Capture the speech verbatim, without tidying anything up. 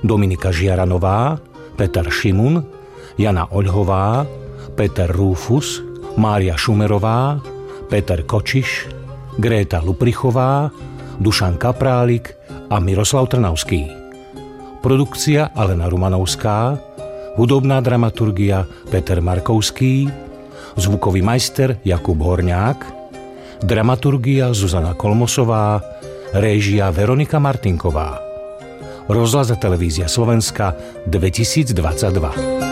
Dominika Žiaranová, Peter Šimun, Jana Oľhová, Peter Rúfus, Mária Šumerová, Peter Kočiš, Gréta Luprichová, Dušan Kaprálik a Miroslav Trnavský. Produkcia Alena Rumanovská, hudobná dramaturgia Peter Markovský, zvukový majster Jakub Horňák, dramaturgia Zuzana Kolmosová, réžia Veronika Martinková. Rozhlas a televízia Slovenska dvetisícdvadsaťdva.